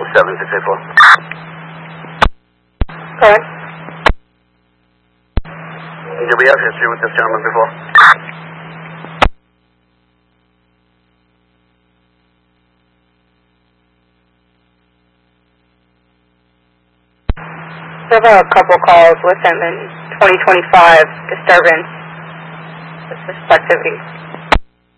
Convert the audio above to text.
7684. Correct. Do we have history with this gentleman before? We have a couple calls with him in 2025 disturbance, suspicious activity.